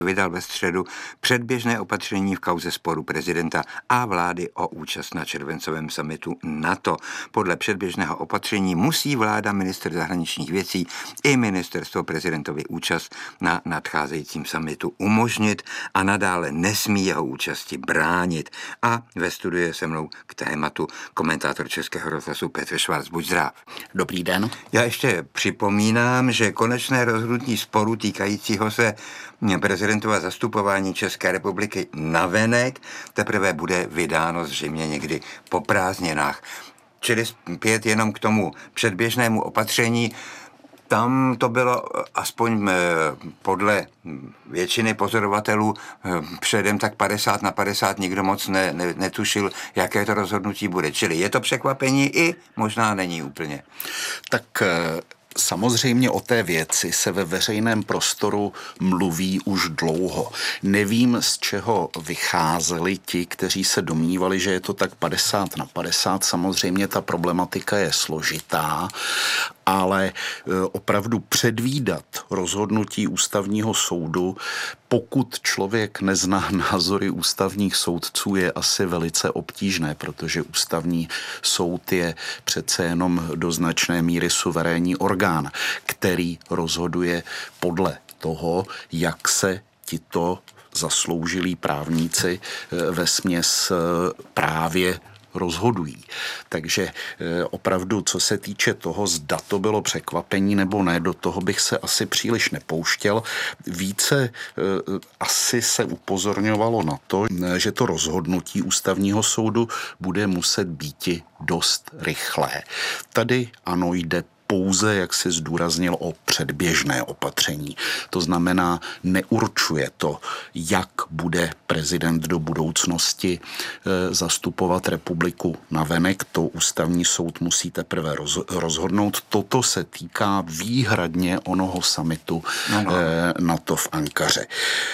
vydal ve středu předběžné opatření v kauze sporu prezidenta a vlády o účast na červencovém summitu NATO. Podle předběžného opatření musí vláda, ministr zahraničních věcí i ministerstvo prezidentovi účast na nadcházejícím summitu umožnit a nadále nesmí jeho účasti bránit. A ve studiu je se mnou k tématu komentátor Českého rozhlasu Petr Schwarz. Buď zdrav. Dobrý den. Já ještě připomínám, že konečné rozhodnutí sporu týkajícího se prezidentova zastupování České republiky navenek teprve bude vydáno zřejmě někdy po prázdninách. Čili zpět jenom k tomu předběžnému opatření. Tam to bylo aspoň podle většiny pozorovatelů předem tak 50/50, nikdo moc netušil, jaké to rozhodnutí bude. Čili je to překvapení i možná není úplně. Tak samozřejmě o té věci se ve veřejném prostoru mluví už dlouho. Nevím, z čeho vycházeli ti, kteří se domnívali, že je to tak 50/50. Samozřejmě ta problematika je složitá, ale opravdu předvídat rozhodnutí ústavního soudu, pokud člověk nezná názory ústavních soudců, je asi velice obtížné, protože ústavní soud je přece jenom do značné míry suverénní orgán, který rozhoduje podle toho, jak se tito zasloužilí právníci vesměs právě rozhodují. Takže opravdu, co se týče toho, zda to bylo překvapení nebo ne, do toho bych se asi příliš nepouštěl. Více asi se upozorňovalo na to, že to rozhodnutí ústavního soudu bude muset býti dost rychlé. Tady ano, jde pouze, jak se zdůraznil, o předběžné opatření. To znamená, neurčuje to, jak bude prezident do budoucnosti zastupovat republiku navenek. To ústavní soud musí teprve rozhodnout. Toto se týká výhradně onoho summitu NATO v Ankaře.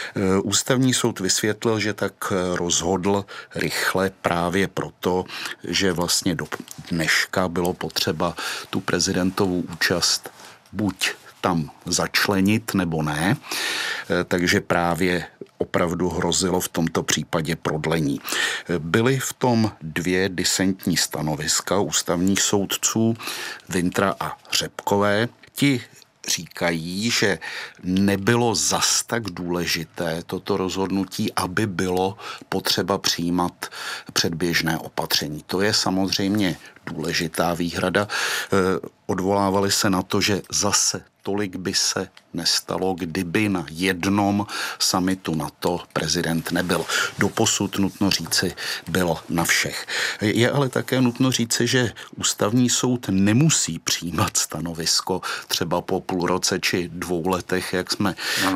Ústavní soud vysvětlil, že tak rozhodl rychle právě proto, že vlastně do dneška bylo potřeba tu prezidentovou účast buď tam začlenit nebo ne, takže právě opravdu hrozilo v tomto případě prodlení. Byly v tom dvě disentní stanoviska ústavních soudců Wintra a Řepkové. Ti říkají, že nebylo zas tak důležité toto rozhodnutí, aby bylo potřeba přijímat předběžné opatření. To je samozřejmě důležitá výhrada. Odvolávali se na to, že zase tolik by se nestalo, kdyby na jednom summitu NATO prezident nebyl. Doposud, nutno říci, bylo na všech. Je ale také nutno říci, že ústavní soud nemusí přijímat stanovisko třeba po půl roce či 2 letech, jak jsme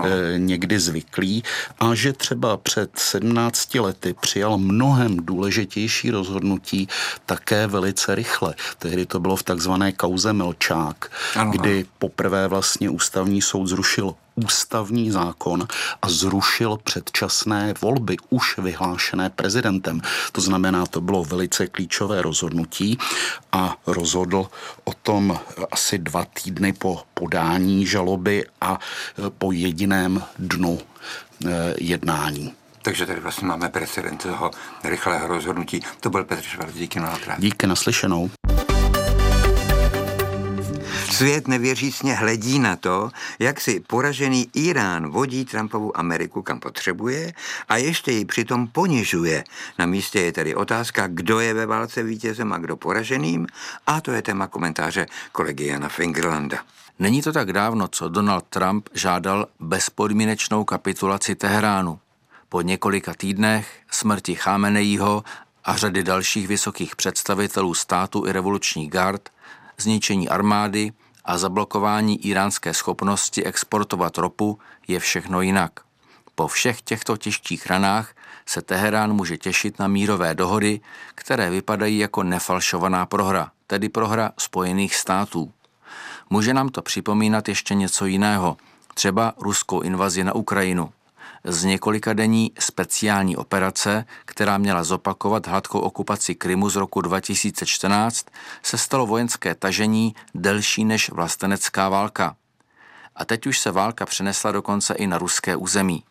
někdy zvyklí, a že třeba před 17 lety přijal mnohem důležitější rozhodnutí také velice rychle. Tehdy to bylo v takzvané kauze Melčák, kdy poprvé vlastně ústavní soud zrušil ústavní zákon a zrušil předčasné volby už vyhlášené prezidentem. To znamená, to bylo velice klíčové rozhodnutí a rozhodl o tom asi 2 týdny po podání žaloby a po jediném dnu jednání. Takže tady vlastně máme precedent toho rychlého rozhodnutí. To byl Petr Schwarz, díky mnohokrát. Díky, naslyšenou. Svět nevěřícně hledí na to, jak si poražený Irán vodí Trumpovu Ameriku kam potřebuje a ještě ji přitom ponižuje. Na místě je tedy otázka, kdo je ve válce vítězem a kdo poraženým, a to je téma komentáře kolegy Jana Fingerlanda. Není to tak dávno, co Donald Trump žádal bezpodmínečnou kapitulaci Teheránu. Po několika týdnech smrti Chameneího a řady dalších vysokých představitelů státu i revolučních gard, zničení armády a zablokování iránské schopnosti exportovat ropu je všechno jinak. Po všech těchto těžkých ranách se Teherán může těšit na mírové dohody, které vypadají jako nefalšovaná prohra, tedy prohra Spojených států. Může nám to připomínat ještě něco jiného, třeba ruskou invazi na Ukrajinu. Z několikadenní speciální operace, která měla zopakovat hladkou okupaci Krymu z roku 2014, se stalo vojenské tažení delší než vlastenecká válka. A teď už se válka přenesla dokonce i na ruské území.